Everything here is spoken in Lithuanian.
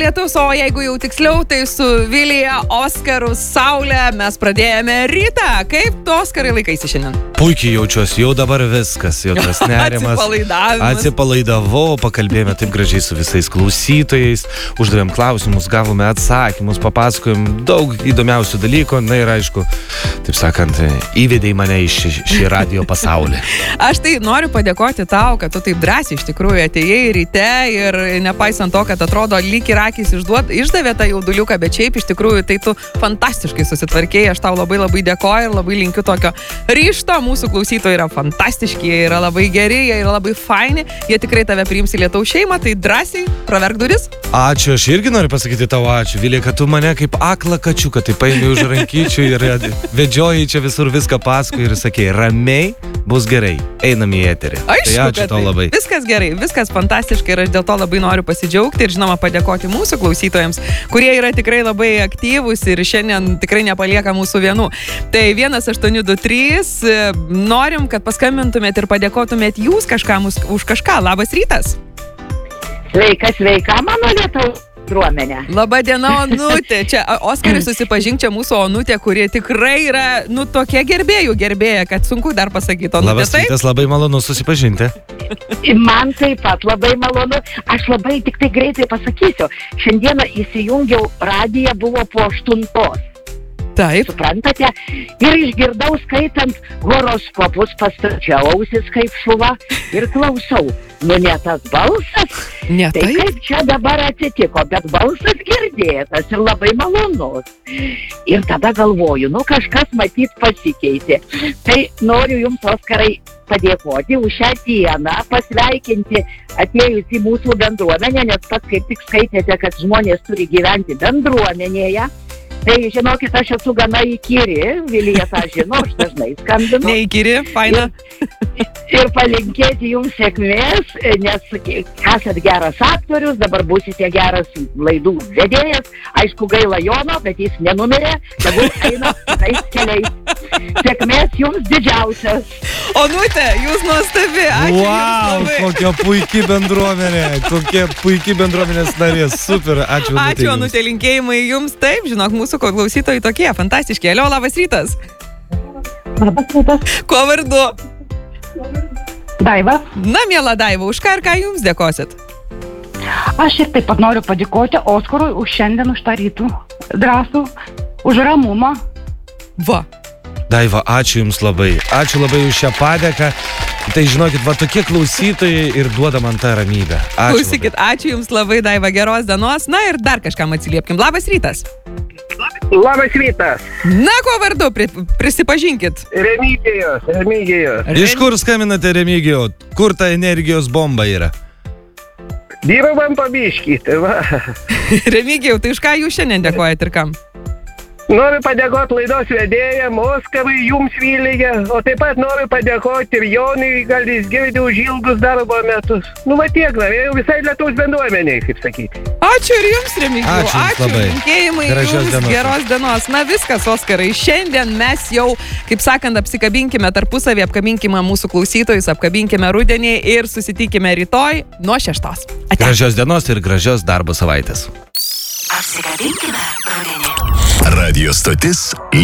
lietus, o jeigu jau tiksliau, tai su Vilija, Oskaru, Saulė mes pradėjome rytą. Kaip tu, Oskarai, laikaisi šiandien? Puikiai jaučiuosi, jau dabar viskas, jau tas nerimas. Atsipalaidavau, pakalbėjome taip gražiai su visais klausytojais, uždavėm klausimus, gavome atsakymus, papasakojom daug įdomiausių dalykų, na ir aišku, taip sakant, įvedei mane į šį radijo pasaulį. Aš tai noriu padėkoti tau, kad tu taip drąsiai iš tikrųjų atėjai ryte ir nepaisant to, kad atrodo lyg ir akys išdavė tą jauduliuką, bet šiaip iš tikrųjų tai tu fantastiškai susitvarkėjai, aš tau labai dėkoju ir labai linkiu tokio ryžto. Mūsų klausytojai yra fantastiški, jie yra labai geri, jie yra labai faini, jie tikrai tave priims į Lietaus šeimą, tai drąsiai praverk duris. Ačiū, aš irgi noriu pasakyti tau ačiū, Vilija, kad tu mane kaip aklą kačiuką, tai paėmė už rankyčių ir vedžiojai čia visur viską paskui ir sakei, ramiai, bus gerai, einam į eterį. Aišku, tai ačiū tau labai. Viskas gerai, viskas fantastiškai ir aš dėl to labai noriu pasidžiaugti ir žinoma padėkoti mūsų klausytojams, kurie yra tikrai labai aktyvūs ir šiandien tikrai nepalieka mūsų vienų. Tai 1823, norim, kad paskambintumėt ir padėkotumėt jūs kažkam už kažką. Labas rytas. Sveika, mano Lietaus bendruomenė. Labą dieną, Onutė. Čia, Oskarai, susipažink, čia mūsų Onutė, kurie tikrai yra, tokia gerbėja, kad sunku dar pasakyti. Onutė, labas rytas, labai malonu susipažinti. Man taip pat labai malonu. Aš labai tik tai greitai pasakysiu. Šiandieną įsijungiau radiją, buvo po 8. Taip. Suprantate? Ir išgirdau skaitant horoskopus, pastačiau ausis kaip šuva ir klausau. Ne tas balsas? Ne tai taip? Kaip čia dabar atsitiko, bet balsas girdėtas ir labai malonus. Ir tada galvoju, kažkas matyt pasikeitė. Tai noriu jums, Oskarai, padėkoti už šią dieną, pasveikinti atėjus į mūsų bendruomenę, nes pats kaip tik skaitėte, kad žmonės turi gyventi bendruomenėje. Tai žinokit, aš esu gana įkyri, Vilija tą žino, aš dažnai skambinu. Neįkyri, faina. Ir palinkėti jums sėkmės, nes esat geras aktorius, dabar būsite geras laidų vedėjas. Aišku, gaila Jono, bet jis nenumirė, tegul eina tais keliais. Sėkmės jums didžiausias. Onutė, jūs nuostabi, ačiū Wow, jums kokia puikiai bendruomenė, kokia puikiai bendruomenės narės, super, ačiū Onutė. Ačiū, Onutė, linkėjimai jums, taip, žinok, mūsų klausytojai tokie fantastiški. Alio, labas rytas. Labas rytas. Kuo vardu? Daiva. Na, miela Daiva, už ką ir ką jums dėkosit? Aš ir taip pat noriu padėkoti Oskarui už šiandien, už tą rytų drąsų, už ramumą. Va. Daiva, ačiū jums labai. Ačiū labai už šią padėką. Tai žinokit, va tokie klausytojai ir duoda man tą ramybę. Ačiū. Klausykit, ačiū jums labai, Daiva, geros dienos. Na ir dar kažkam atsiliepkim. Labas rytas. Labas rytas. Na, kuo vardu, prisipažinkit. Remigijus. Iš kur skambinate, Remigijau? Kur ta energijos bomba yra? Dirbam pabiškį, tai va. Remigijau, tai už ką jūs šiandien dėkojat ir kam? Noriu padėkoti laidos vedėjam, Oskarui, jums Vilija, o taip pat noriu padėkoti ir Jonui, gal jis girdi už ilgus darbo metus. Va tiek, norėjau visai Lietaus bendruomeniai, kaip sakyti. Ačiū ir jums, Remigijau. Ačiū labai. Linkėjimai Gražios jums, dienos. geros dienos. Na viskas, Oskarai, šiandien mes jau, kaip sakant, apsikabinkime tarpusavį, apkabinkime mūsų klausytojus, apkabinkime rudenį ir susitikime rytoj nuo 6. Ate. Gražios dienos ir gražios darbo savaitės. Apsikabinkime rudenį. Radio stotis